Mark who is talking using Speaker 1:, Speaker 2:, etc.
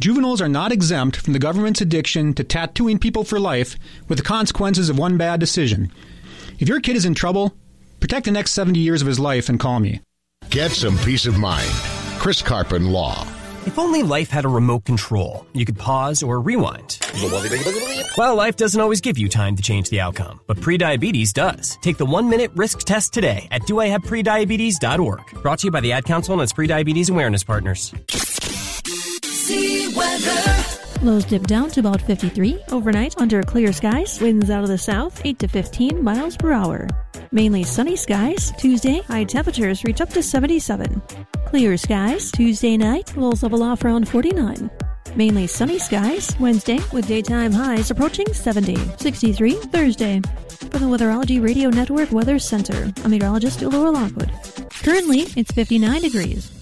Speaker 1: Juveniles are not exempt from the government's addiction to tattooing people for life with the consequences of one bad decision. If your kid is in trouble, protect the next 70 years of his life and call me.
Speaker 2: Get some peace of mind. Chris Carpin Law.
Speaker 3: If only life had a remote control, you could pause or rewind. Well, life doesn't always give you time to change the outcome, but prediabetes does. Take the 1-minute risk test today at doihaveprediabetes.org. Brought to you by the Ad Council and its prediabetes awareness partners.
Speaker 4: See weather.
Speaker 5: Lows dip down to about 53. Overnight, under clear skies, winds out of the south, 8 to 15 miles per hour. Mainly sunny skies. Tuesday, high temperatures reach up to 77. Clear skies. Tuesday night, lows level off around 49. Mainly sunny skies. Wednesday, with daytime highs approaching 70. 63 Thursday. For the Weatherology Radio Network Weather Center, I'm meteorologist Laura Lockwood. Currently, it's 59 degrees.